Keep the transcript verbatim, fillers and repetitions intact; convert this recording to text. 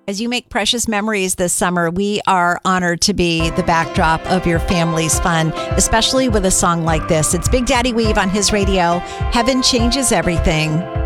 As you make precious memories this summer, we are honored to be the backdrop of your family's fun, especially with a song like this. It's Big Daddy Weave on his radio. Heaven changes everything.